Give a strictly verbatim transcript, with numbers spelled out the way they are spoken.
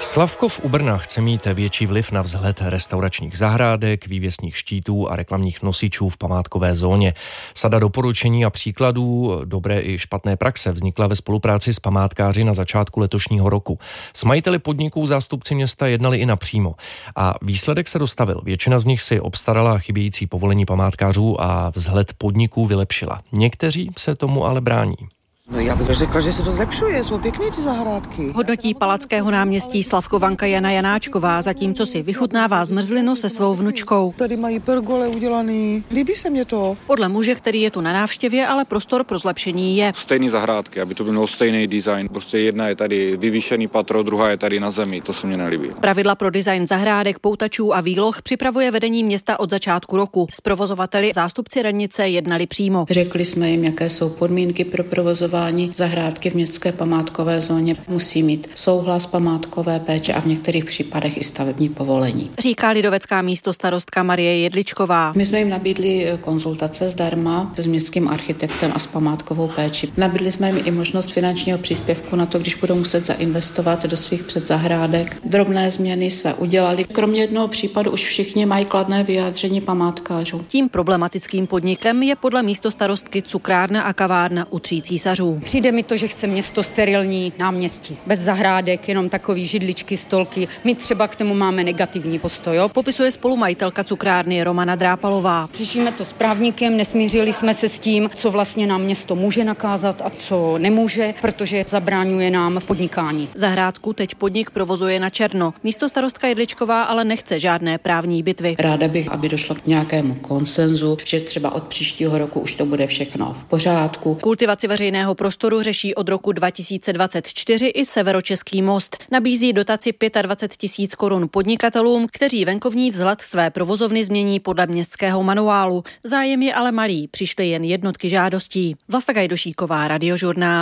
Slavkov u Brna chce mít větší vliv na vzhled restauračních zahrádek, vývěsních štítů a reklamních nosičů v památkové zóně. Sada doporučení a příkladů dobré i špatné praxe vznikla ve spolupráci s památkáři na začátku letošního roku. S majiteli podniků zástupci města jednali i napřímo. A výsledek se dostavil. Většina z nich si obstarala chybějící povolení památkářů a vzhled podniků vylepšila. Někteří se tomu ale brání. No já bych řekla, že se to zlepšuje, jsou pěkné ty zahrádky. Hodnotí Palackého náměstí slavkovanka Jana Janáčková, zatímco si vychutnává zmrzlinu se svou vnučkou. Tady mají pergole udělaný, líbí se mě to. Podle muže, který je tu na návštěvě, ale prostor pro zlepšení je. Stejný zahrádky, aby to byl stejný design. Prostě jedna je tady vyvýšený patro, druhá je tady na zemi, to se mně nelíbí. Pravidla pro design zahrádek, poutačů a výloh připravuje vedení města od začátku roku. S provozovateli zástupci radnice jednali přímo. Řekli jsme jim, jaké jsou podmínky pro provozování zahrádky v městské památkové zóně. Musí mít souhlas památkové péče a v některých případech i stavební povolení. Říká lidovecká místostarostka Marie Jedličková. My jsme jim nabídli konzultace zdarma s městským architektem a s památkovou péčí. Nabídli jsme jim i možnost finančního příspěvku na to, když budou muset zainvestovat do svých předzahrádek. Drobné změny se udělaly. Kromě jednoho případu už všichni mají kladné vyjádření památkářů. Tím problematickým podnikem je podle místostarostky cukrárna a kavárna u Tří císařů. Přijde mi to, že chce město sterilní náměstí. Bez zahrádek, jenom takový židličky, stolky. My třeba k tomu máme negativní postoj. Jo? Popisuje spolumajitelka cukrárny Romana Drápalová. Řešíme to s právníkem, nesmířili jsme se s tím, co vlastně nám město může nakázat a co nemůže, protože zabraňuje nám v podnikání. Zahrádku teď podnik provozuje na černo. Místostarostka Jedličková ale nechce žádné právní bitvy. Ráda bych, aby došlo k nějakému konsenzu, že třeba od příštího roku už to bude všechno v pořádku. Kultivaci veřejného prostoru řeší od roku dva tisíce dvacet čtyři i Severočeský most. Nabízí dotaci dvacet pět tisíc korun podnikatelům, kteří venkovní vzhled své provozovny změní podle městského manuálu. Zájem je ale malý, přišly jen jednotky žádostí. Vlasta Gajdošíková, Radiožurnál.